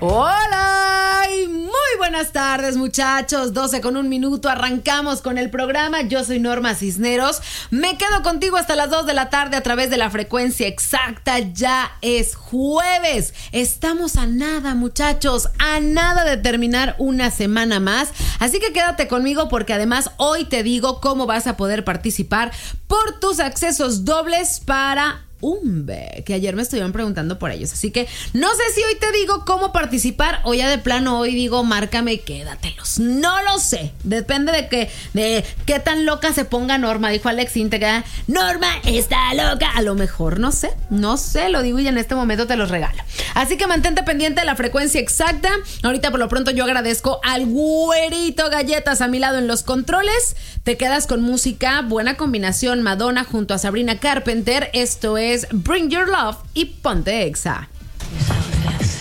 Hola y muy buenas tardes, muchachos. 12:01, arrancamos con el programa. Yo soy Norma Cisneros. Me quedo contigo hasta las 2 de la tarde a través de la frecuencia exacta. Ya es jueves. Estamos a nada, muchachos, a nada de terminar una semana más. Así que quédate conmigo porque además hoy te digo cómo vas a poder participar por tus accesos dobles para Umbe, que ayer me estuvieron preguntando por ellos. Así que no sé si hoy te digo cómo participar o ya de plano hoy digo márcame y quédatelos. No lo sé. Depende de qué tan loca se ponga Norma. Dijo Alex Íntegra, Norma está loca. A lo mejor, no sé, lo digo y en este momento te los regalo. Así que mantente pendiente de la frecuencia exacta. Ahorita por lo pronto yo agradezco al güerito Galletas a mi lado en los controles. Te quedas con música, buena combinación, Madonna junto a Sabrina Carpenter. Esto es Bring Your Love y ponte Exa.